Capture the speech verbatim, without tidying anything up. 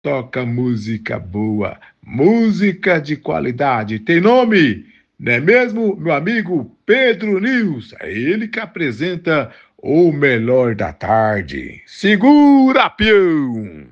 toca música boa, música de qualidade. Tem nome, não é mesmo, meu amigo Pedro News? É ele que apresenta o melhor da tarde. Segura, peão!